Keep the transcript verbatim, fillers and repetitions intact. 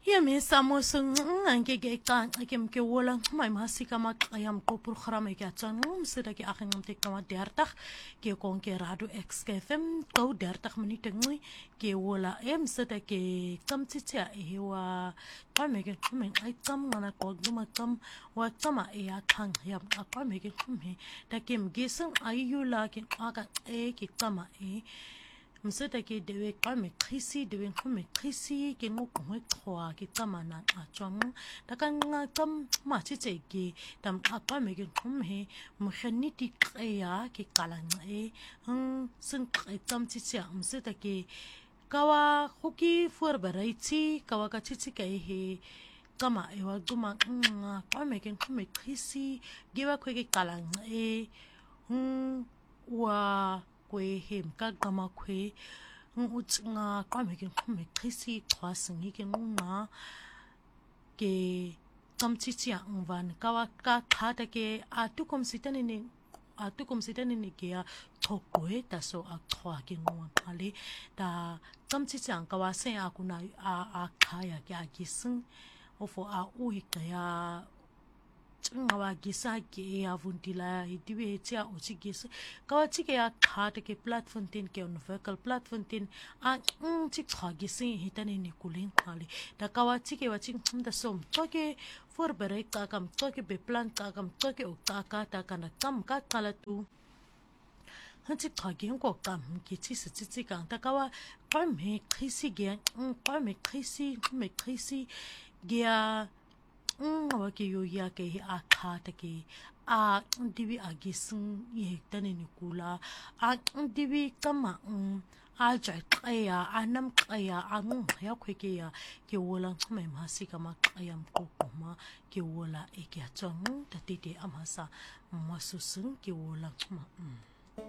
يا ميسا موسن انكي كي كان كم كي ولا ما ماسي كما يام قبر خرام كي اتسان مسدا كي اخن نمتك كما ديرتخ كي كون كي رادو اكس كي فم كو ديرتخ مني تنوي كي ولا ام مسدا كي كم تيتا هو قام كي من اي كم انا قد ما كم وكما يا كان يام قام كي كم دا كم جيسن ايولا كي اكا اي كي كما اي مسدا كي دوي قام كريسي دوي قام كريسي كي نو كون خوا كي كما نا اتشام دا كان كم ما تيتي كي دام قام كي كم هي مخنيتي قيا كي كالان اي هم سن كم تيتي مسدا كي kawa hoki for variety kawa ka titi kai he kama ewa guma nga kwa meken kume krisi gewa kweke kalang e hmm wa kwe hem ka gama kwe ngut nga kwa meken kume krisi kwa singi ke nga ke kam titi ya ngvan kawa ka khata ke atu kom sitane ne atu kom sitane ne ke ya thokwe ta so a thwa ke ngwa khale da tam chi chang ka wa sen a kuna a a khaya kya gi sing ofo a u hi ka ya chunga wa gi sa ke ya vuntila hi diwe cha o chi gi se ka wa chi ke ya kha te ke platform tin ke on vocal platform tin a ng chi kha gi se hi ta ne ni kulin khale da ka wa chi ke wa chi chum da som to ke for bere ka kam to ke be plan ka kam to ke o ka ka ta kana kam ka kala tu 한치 가긴 거감 기치스 찌찌강 다가와 꽌메 크리시게 응 꽌메 크리시 꽌메 크리시 게야 응 와게 요야게 아카다게 아 디비 아기승 예 다네니쿠라 아 디비 까마 응 알잘 까야 안남 까야 안응 야 괴게야 게월랑 처음에 마시가 막 까얌 꼬꼬마 게월라 에게 정 다디디 아마사 마수승 게월랑 처마 음